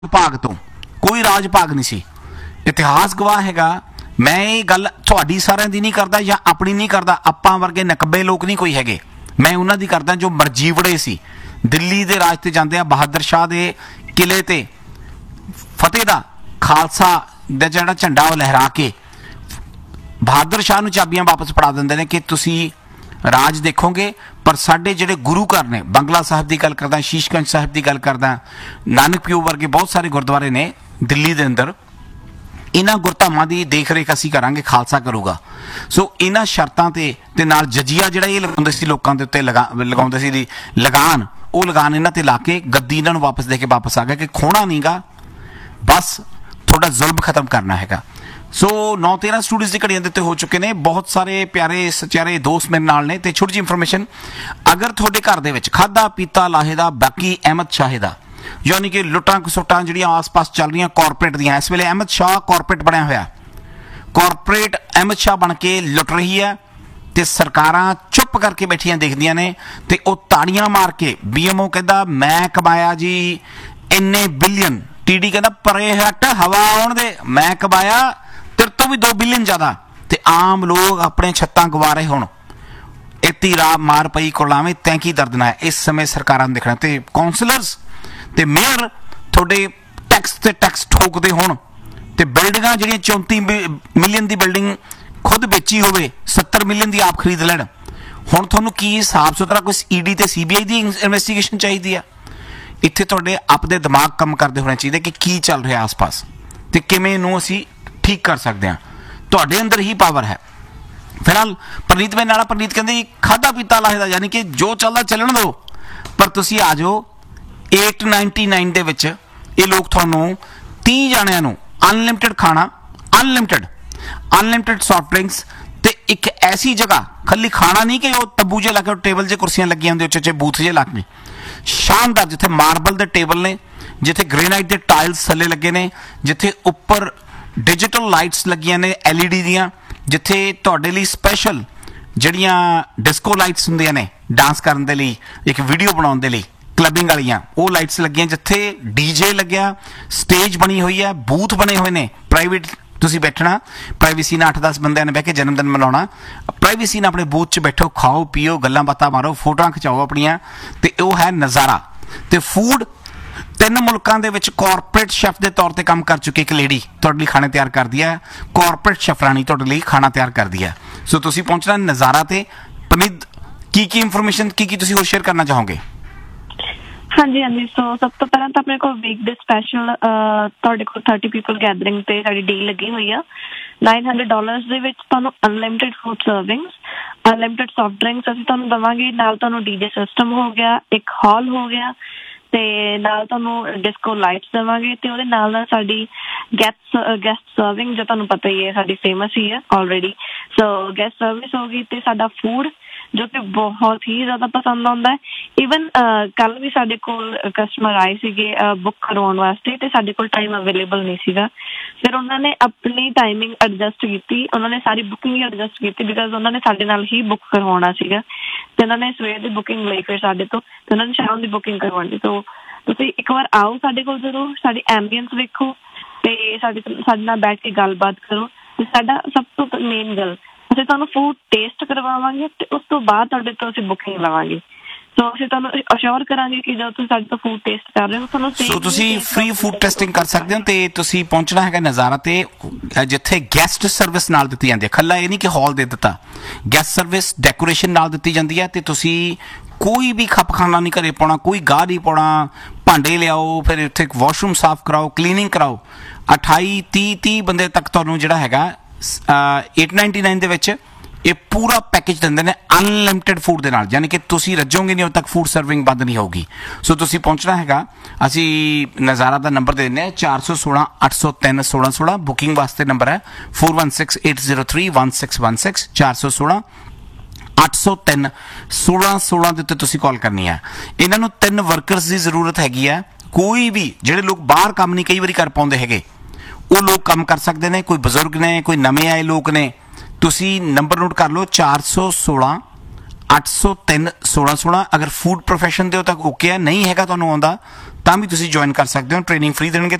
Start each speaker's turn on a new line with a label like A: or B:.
A: भाग तो कोई राज भाग नहीं सी। इतिहास गवाह हैगा। मैं ये गल तुहाडी सारिਆਂ ਦੀ नहीं करता या अपनी नहीं करता। आपां वर्गे नकबे लोग नहीं कोई हैगे। मैं उन्हां दी करदा जो मरजीवड़े सी दिल्ली दे राज ते जांदे आ बहादुर शाह दे किले ते फतेह दा खालसा दा जिहड़ा झंडा वो लहरा के बहादुर शाह नूं चाबियां वापस फड़ा दिंदे ने कि तुसी राज देखोगे। पर साडे जिहड़े गुरु घर ने बंगला साहिब की गल करदा, शीशगंज साहिब की गल करदा, नानक प्यो वर्गे बहुत सारे गुरुद्वारे ने दिल्ली दे अंदर। इन्हां गुरधामां दी देख रेख असीं करांगे, खालसा करूगा। सो इन्हां शर्तां ते नाल जजिया जिहड़ा ये लगाउंदे सी लोकां दे उत्ते लगाउंदे सी लगान, वो लगान इन्हां ते ला के गद्दी इन्हां नूं वापस दे के वापस आ गया कि खोना नहीं गा, बस थोड़ा जुल्म खत्म करना हैगा। सो 9-13 स्टूडियोज़ की घड़ियां उत्ते हो चुके हैं। बहुत सारे प्यारे सचारे दोस्त मेरे नाल ने। ते छोटी जी इंफॉर्मेशन, अगर थोड़े घर दे विच खादा पीता लाहे दा बाकी अहमद शाह दा यानी कि लुट्टां खसुट्टां जिहड़ियां आस पास चल रही कॉरपोरेट दियां, इस वेले अहमद शाह कॉरपोरेट बनया होया, कॉरपोरेट अहमद शाह बन के लुट रही है ते सरकारां चुप करके बैठियां देखदियां ने ते ओ ताड़ियां मार के BMO कहदा मैं कमाया जी इन्ने बिलियन, TD कहदा परे हट हवा आउण दे, मैं कमाया तेरे तो भी 2 बिलियन ज़्यादा। ते आम लोग अपने छत्तां गवा रहे होण, इत्ती रात मार पई कोलावे तैं की दर्द ना है। इस समय सरकारां ने देखना ते कौंसलर्स ते मेयर थोड़े टैक्स ते टैक्स ठोकदे होण ते बिल्डिंगां जिहड़ियां 34 मिलियन दी बिल्डिंग खुद बेची होवे 70 मिलियन दी आप खरीद लैण। हुण तुहानूं की साफ सुथरा कोई ED ते CBI दी इन्वेस्टिगेशन चाहिदी आ। इत्थे तुहाडे आपदे दिमाग काम करदे होने चाहिए कि की चल रहा आस पास ते किवें नूं असीं ठीक कर सकते हैं। तुहाडे अंदर ही पावर है। फिलहाल परनीत मेरे नाल, परनीत कहंदे खादा पीता लाहे यानी कि जो चलदा चलन दो, पर तुसीं आ जाओ 899 दे विच ये लोग तुहानूं 30 जाणिਆਂ ਨੂੰ अनलिमिटेड खाना, अनलिमिटेड सॉफ्ट ड्रिंक्स ते एक ऐसी जगह खाली खाना नहीं कि वो तब्बू जे ला के टेबल जे कुर्सियां लगियां होंदे उच्चे बूथ जे ला के, शानदार जिथे मार्बल दे टेबल ने, जिथे ग्रेनाइट दे टाइल्स थल्ले लगे ने, जिथे उपर डिजिटल लाइट्स लगियां ने LED दियां, जिथे तुहाडे लई स्पैशल जिहड़ियां डिस्को लाइट्स हुंदियां ने डांस करन दे लई, एक वीडियो बनाउण दे लई क्लबिंग वालियां वो लाइट्स लगियां, जिथे DJ लग्या, स्टेज बनी हुई है, बूथ बने हुए ने प्राइवेट, तुसीं बैठना प्राइवेसी नाल 8-10 बंदिਆਂ ने बह के जन्मदिन मनाउणा, प्राइवेसी नाल अपने बूथ 'च बैठो, खाओ पीओ, गल्लां बातां मारो, फोटोआं खिचाओ अपनियां, ते वो है नज़ारा। ते फूड 3 मुल्कां दे विच कॉरपोरेट शैफ के तौर पर काम कर चुकी एक लेडी तुहाडे लई खाने तैयार करदी है, कॉरपोरेट शैफरानी तुहाडे लई खाना तैयार करदी है। सो तुसीं पहुंचना नज़ारा ते। परनीत की इंफॉर्मेशन की तुसीं होर शेयर करना चाहोगे?
B: हाँ जी, हाँ जी। सो सब तो पहला तो अपने को वीक डे स्पैशल तुहाडे को 30 पीपल गैदरिंग ते साडी डील लगी हुई है। $900 ਦੇ ਵਿੱਚ ਤੁਹਾਨੂੰ unlimited food ਸਰਵਿੰਗਸ, unlimited soft drinks ਅਸੀਂ ਤੁਹਾਨੂੰ ਦੇਵਾਂਗੇ। ਨਾਲ ਤੁਹਾਨੂੰ DJ ਸਿਸਟਮ ਹੋ ਗਿਆ, ਇੱਕ ਹਾਲ ਹੋ ਗਿਆ ਤੇ ਨਾਲ ਤੁਹਾਨੂੰ ਡਿਸਕੋ ਲਾਈਟਸ ਦੇਵਾਂਗੇ ਤੇ ਉਹਦੇ ਨਾਲ ਸਾਡੀ ਗੈਸਟ ਸਰਵਿੰਗ ਜੋ ਤੁਹਾਨੂੰ ਪਤਾ ਹੀ ਹੈ ਸਾਡੀ ਫੇਮਸ ਹੀ ਹੈ ਆਲਰੇਡੀ। ਸੋ ਗੈਸਟ ਸਰਵਿਸ ਹੋ ਗਈ ਤੇ ਸਾਡਾ ਫੂਡ ਜੋ ਕਿ ਬਹੁਤ ਹੀ ਜ਼ਿਆਦਾ ਪਸੰਦ ਆਉਂਦਾ ਹੈ। ਈਵਨ ਕੱਲ ਵੀ ਸਾਡੇ ਕੋਲ ਕਸਟਮਰ ਆਏ ਸੀਗੇ ਬੁੱਕ ਕਰਵਾਉਣ ਵਾਸਤੇ ਤੇ ਸਾਡੇ ਕੋਲ ਟਾਈਮ ਅਵੇਲੇਬਲ ਨਹੀਂ ਸੀਗਾ। ਫਿਰ ਉਹਨਾਂ ਨੇ ਆਪਣੀ ਟਾਈਮਿੰਗ ਐਡਜਸਟ ਕੀਤੀ, ਉਹਨਾਂ ਨੇ ਸਾਰੀ ਬੁਕਿੰਗ ਹੀ ਐਡਜਸਟ ਕੀਤੀ ਬਿਕਾਜ਼ ਉਹਨਾਂ ਨੇ ਸਾਡੇ ਨਾਲ ਹੀ ਬੁੱਕ ਕਰਵਾਉਣਾ ਸੀਗਾ ਤੇ ਉਹਨਾਂ ਨੇ ਸਵੇਰ ਦੀ ਬੁਕਿੰਗ ਲਈ ਫਿਰ ਸਾਡੇ ਤੋਂ ਤੇ ਉਹਨਾਂ ਨੇ ਸ਼ਾਮ ਦੀ ਬੁਕਿੰਗ ਕਰਵਾਉਣੀ। ਤੋਂ ਤੁਸੀਂ ਇੱਕ ਵਾਰ ਆਓ ਸਾਡੇ ਕੋਲ, ਜ਼ਰੂਰ ਸਾਡੀ ਐਂਬੀਅੰਸ ਵੇਖੋ ਤੇ ਸਾਡੇ ਨਾਲ ਬੈਠ ਕੇ ਗੱਲਬਾਤ ਕਰੋ। ਤੇ ਸਾਡਾ ਸਭ ਤੋਂ ਮੇਨ ਗੱਲ, ਅਸੀਂ ਤੁਹਾਨੂੰ ਫੂਡ ਟੇਸਟ ਕਰਵਾਵਾਂਗੇ ਤੇ ਉਸ ਤੋਂ ਬਾਅਦ ਤੁਹਾਡੇ ਤੋਂ ਅਸੀਂ ਬੁਕਿੰਗ ਲਵਾਂਗੇ। ਸੋ ਅਸੀਂ ਤੁਹਾਨੂੰ ਅਸ਼ੋਰ ਕਰਾਂਗੇ ਕਿ ਜਦੋਂ ਤੁਸੀਂ ਸਾਡੇ ਤੋਂ ਫੂਡ ਟੇਸਟ ਕਰ ਰਹੇ ਹੋ ਤੁਹਾਨੂੰ
A: ਸੋ ਤੁਸੀਂ ਫ੍ਰੀ ਫੂਡ ਟੈਸਟਿੰਗ ਕਰ ਸਕਦੇ ਹੋ ਤੇ ਤੁਸੀਂ ਪਹੁੰਚਣਾ ਹੈਗਾ ਨਜ਼ਾਰਾ ਤੇ ਜਿੱਥੇ ਗੈਸਟ ਸਰਵਿਸ ਨਾਲ ਦਿੱਤੀ ਜਾਂਦੀ ਹੈ। ਖੱਲਾ ਇਹ ਨਹੀਂ ਕਿ ਹਾਲ ਦੇ ਦਿੱਤਾ, ਗੈਸਟ ਸਰਵਿਸ ਡੈਕੋਰੇਸ਼ਨ ਨਾਲ ਦਿੱਤੀ ਜਾਂਦੀ ਹੈ ਤੇ ਤੁਸੀਂ ਕੋਈ ਵੀ ਖੱਪ ਖਾਣਾ ਨਹੀਂ ਘਰੇ ਪਾਉਣਾ, ਕੋਈ ਗਾਹ ਨਹੀਂ ਪਾਉਣਾ, ਭਾਂਡੇ ਲਿਆਓ, ਫਿਰ ਇੱਥੇ ਵਾਸ਼ਰੂਮ ਸਾਫ਼ ਕਰਾਓ, ਕਲੀਨਿੰਗ ਕਰਾਓ। 28-30 ਬੰਦੇ ਤੱਕ ਤੁਹਾਨੂੰ ਜਿਹੜਾ ਹੈਗਾ 899 ਦੇ ਵਿੱਚ ਇਹ ਪੂਰਾ ਪੈਕੇਜ ਦਿੰਦੇ ਨੇ ਅਨਲਿਮਿਟਿਡ ਫੂਡ ਦੇ ਨਾਲ, ਯਾਨੀ ਕਿ ਤੁਸੀਂ ਰੱਜੋਗੇ ਨਹੀਂ ਉਦੋਂ ਤੱਕ ਫੂਡ ਸਰਵਿੰਗ ਬੰਦ ਨਹੀਂ ਹੋਊਗੀ। ਸੋ ਤੁਸੀਂ ਪਹੁੰਚਣਾ ਹੈਗਾ। ਅਸੀਂ ਨਜ਼ਾਰਾ ਦਾ ਨੰਬਰ ਦੇ ਦਿੰਦੇ ਹਾਂ 416 803 1616। ਬੁਕਿੰਗ ਵਾਸਤੇ ਨੰਬਰ ਹੈ 4168031616 416 803 1616 ਦੇ ਉੱਤੇ ਤੁਸੀਂ ਕਾਲ ਕਰਨੀ ਹੈ। ਇਹਨਾਂ ਨੂੰ 3 ਵਰਕਰਸ ਦੀ ਜ਼ਰੂਰਤ ਹੈਗੀ ਹੈ। ਕੋਈ ਵੀ ਜਿਹੜੇ ਲੋਕ ਬਾਹਰ ਕੰਮ ਨਹੀਂ ਕਈ ਵਾਰੀ ਕਰ ਪਾਉਂਦੇ ਹੈਗੇ ਉਹ ਲੋਕ ਕੰਮ ਕਰ ਸਕਦੇ ਨੇ, ਕੋਈ ਬਜ਼ੁਰਗ ਨੇ, ਕੋਈ ਨਵੇਂ ਆਏ ਲੋਕ ਨੇ। ਤੁਸੀਂ ਨੰਬਰ ਨੋਟ ਕਰ ਲਓ 416 803 1616। ਅਗਰ ਫੂਡ ਪ੍ਰੋਫੈਸ਼ਨ ਦੇ ਹੋ ਤਾਂ ਓਕੇ ਹੈ, ਨਹੀਂ ਹੈਗਾ ਤੁਹਾਨੂੰ ਆਉਂਦਾ ਤਾਂ ਵੀ ਤੁਸੀਂ ਜੁਆਇਨ ਕਰ ਸਕਦੇ ਹੋ। ਟ੍ਰੇਨਿੰਗ ਫ੍ਰੀ ਦੇਣਗੇ।